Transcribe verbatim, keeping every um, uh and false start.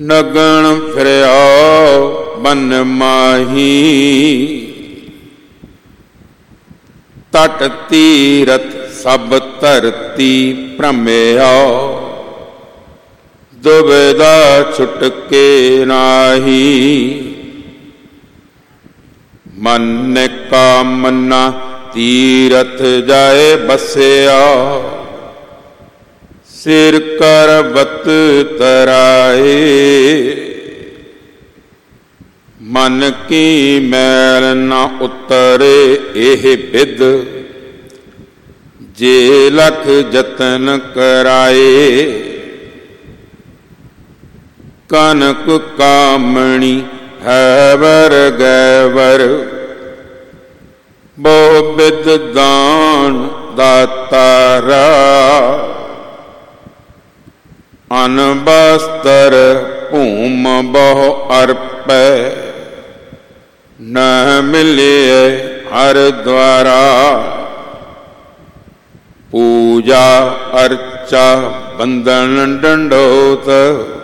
ਨਗਣ ਫਿਰਿਓ ਬਨ ਮਾਹੀ, ਤਟ ਤੀਰਥ ਸਭ ਧਰਤੀ ਭ੍ਰਮਿਓ, ਦੁਬਿਧਾ ਛੁਟਕੇ ਨਾਹੀ। ਮਨ ਕਾ ਮੰਨਾ ਤੀਰਥ ਜਾਏ ਬਸਿਆ, ਸਿਰ ਕਰਬਤ ਤਰਾਏ। ਮਨ ਕੀ ਮੈਲ ਨਾ ਉਤਰੇ ਇਹ ਬਿਦ, ਜੇ ਲਖ ਜਤਨ ਕਰਾਏ। ਕਨਕ ਕਾਮਣੀ ਹੈ ਵਰ ਗੈਵਰ, ਬਹੁ ਬਿਦ ਦਾਨ ਦਾਤਾਰਾ। ਅਨ ਬਸਤਰ ਭੂਮ ਬਹੁ ਅਰਪੈ, ਨ ਮਿਲਿਐ ਹਰ ਦੁਆਰਾ। ਪੂਜਾ ਅਰਚਾ ਬੰਦਨ ਡੰਡੋਤ,